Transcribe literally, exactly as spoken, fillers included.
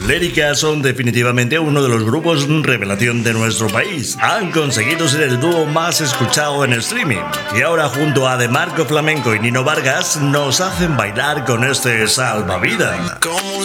Lérica son definitivamente uno de los grupos revelación de nuestro país. Han conseguido ser el dúo más escuchado en streaming. Y ahora junto a De Marco Flamenco y Nino Vargas nos hacen bailar con este salvavidas.